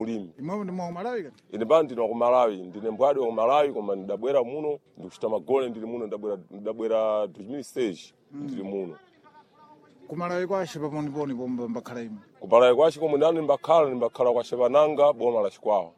kulimi. Imwe ndi mwa Malawi kati? Ine pano ndino ku Malawi, ndine mbwadi wa Malawi koma ndabwera muno ndikuchita magole ndili muno ndabwera 2006 ndili muno. Ku Malawi kwashe paponiponi pomwe mbakhala imwe? Ku Malawi kwashe komwe ndani ndimbakhala kwa Shepananga boma la Chikwawa.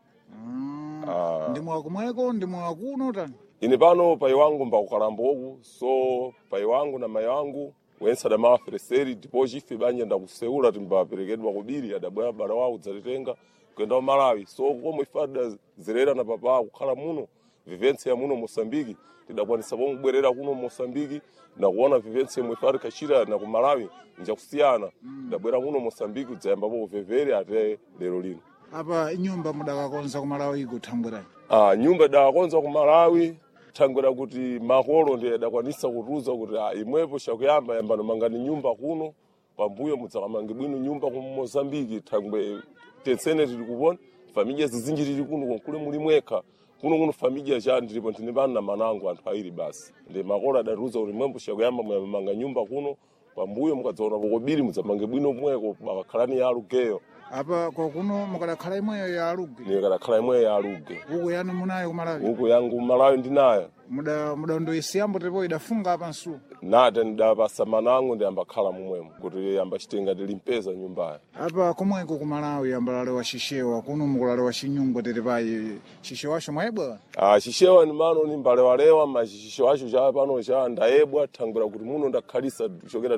Ndi mwa kumweko ndi mwa kuno tani? Ine pano pai wangu mbakukalamboku, so pai wangu na mai wangu wensa da mawa fereseri ndipo chife banja ndakuseula timbaperekedwa kubiri adabwera bala wawo dzalitenga kwenda ku Malawi. So komwe ifada zerera na papa kukhala muno vivense ya muno Mosambiki tidakwanisa pomubwerera kuno Mosambiki na kuona vivense mwe ifada kachira na ku Malawi njakusiyana. Ndabwera muno Mosambiki dzayamba po vevere ate lero lino. Apa nyumba mudakakonza ku Malawi ikuthangwerani? Nyumba idakakonza ku Malawi thangwera kuti makolo ndi adakwanisa kutuza kuti imwepo chakuyamba yambano mangani nyumba kuno pambuyo mudzakamange bwino nyumba ku Mozambiki thangwe tetsene tili kupona familia zizinji tili kuno kule muli mwekha kuno familia cha ndilipo ndine pano na manangu anthu awiri basi ndi makolo adatuza kuti imwepo chakuyamba mwamanga nyumba kuno pambuyo mukadzaona pokobiri mudzamange bwino mweko bakakhalani ya alugeyo. Apa kwa kuno mukadakhala imweyo ya aluge? Ni kadakhala imweyo ya aluge. Uku yanu munayo ku Malawi? Uku yangu ku Malawi ndinayo. Muda ndoisiyambo tepo idafunga apa nsu? Nate ndapasa manangu ndi ambakhala mumwemo kuti yamba chitenga tilimpeza nyumbayo. Apa komweko ku Malawi yambalale wa Shishewa kuno mukulale wa Chinyungwe tetepayi Shishewasho mwayebwa? Shishewa ni mano ni mbale walewa machishewacho cha pano cha ndayebwa thangwera kuti muno ndakhalisa chokera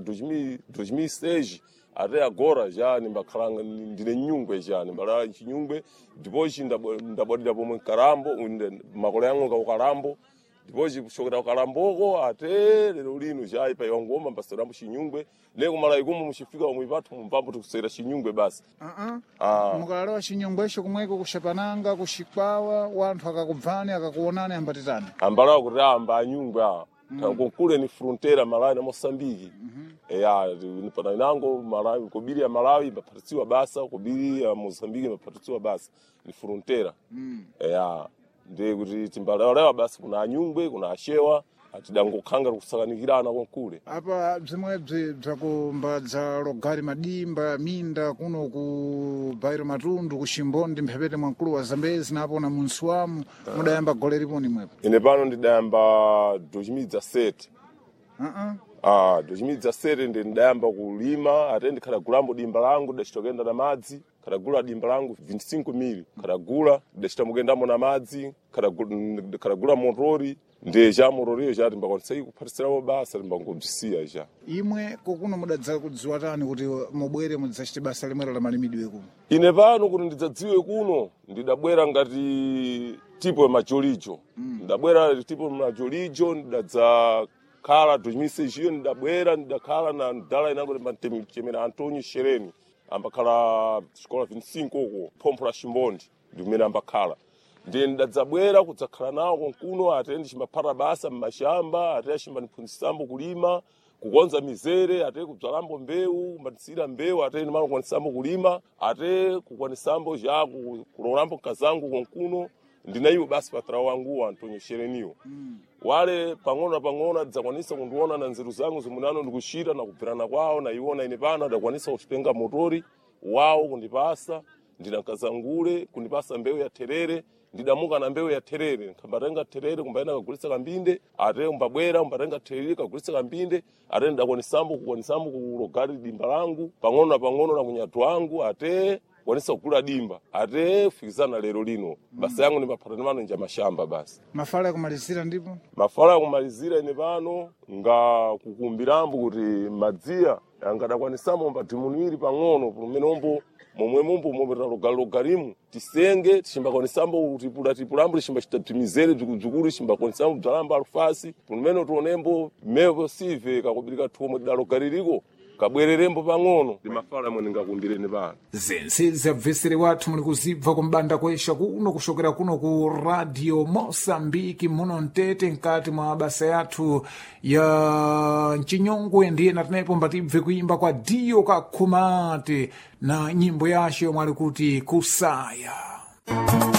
2006 ate agora ja nimbakhalanga ndine Nyungwe ja nimbalala Chinyungwe ndipo ndabwadira pomwe Karambo makolo yangu ka Karambo ndipo chokera Karamboko ate lero lino ja pa yongoma mbasera mu Chinyungwe leko Malawi kumwe muchifika mu ipathu mumpambo tikusera Chinyungwe basi. Mukalale wa Chinyungwesho kumweko ku Shepananga ku Chikwawa wanthu akakubvani akakuonani ambatitani? Ambalawa kuti amba Nyungwe kule ni frontera Malawi na Mosambiki. Pana inango Malawi kubiri ya Malawi bapatiwa basa kubiri ya Mozambiki bapatiwa basa ni frontera. Ndi kuti timbalewa basi kuna Nyungwe kuna Ashewa atidangokhanga kusakanikirana konkule. Apa bzimwebzi bzakumbadza logari madimba minda kuno ku Bairo Matundu ku Shimbondi mphepete mwankulu wa Zambezi napo na Munsuwamu mudayamba gole liponi mwepo? Ine pano ndidayamba 2007. 2007 ndi ndayamba kulima ate ndikhalagulamo dimba langu dachitokenda na madzi khalagula dimba langu 25 mili khalagula dachitamukendamo na madzi khalagula motori ndi cha motoriyo chati mbakwanisai kuphatisirawo basa limbangobzisiya cha. Imwe kokuno mudadza kudziwa tani kuti mubwere mudzachite basa limwero la malimidwe kuno? Ine pano kuti ndidzadziwe kuno ndidabwera ngati tipo majolijo. Ndabwera tipo majolijo ndadza khala 2006 ndidakhala na ndala inango chemera Antonio Shereni ambakhala xikola 25 uko Phompo la Shimbondi ndimene ambakhala ndi ndadzabwera kudzakhala nawo konkuno ate ndichimaphata basa m'mashamba ate achimbandiphunzisambo kulima kukonza mizere ate kubzalambo mbewu kumbatisira mbewu ate ndimano kukwanisambo kulima ate kukwanisambo ja kulolambo kazangu konkuno ndinayiwo basi patrao wangu Antonio Shereniyo. Wale pang'ono adzakwanisa kundiona na nzeru zangu zimunano ndikuchita na kubvirana kwawo na iwona ine pano adakwanisa kutenga motori wawo kundipasa ndinakazangule kundipasa mbewu ya terere ndidamuka na mbewu ya terere nkambatenga terere kumbaenda kagulitsa kambinde ate umbabwera umbatenga terere kagulitsa kambinde ate ndakwanisambo kulogari dimba langu pang'ono na kunyatu wangu ate wanisa kukula dimba ate fikizana lero lino basa yangu ni mapatani mano nja mashamba basi. Mafala ya kumalizira ndipo? Mafala ya kumalizira ine pano nga kukumbirambo kuti madzia yangadakwanisamo mbatimunuiri pang'ono pulumenombo momwemombo momweta logarimu tisenge tishimbakwanisamo tipulambo tishimbachitatimizere tikuzukuru tishimbakwanisamo bzalamba alufasi pulumeno tuonembo mevo sive kakubirika tuomwe tidalogaririko kabwererembo pang'ono ndi mafala yamwe ningakumbireni pano. Zense zabvesere wathu muli kuzibva kumbanda kwesha kuno kushokera kuno ku Radio Mosambiki muno Mtete nkati mwa basa yathu ya Chinyongwe ndiye natenepo mbatibve kuimba kwa Dio Kakhumate na nyimbo yashe mwali kuti kusaya.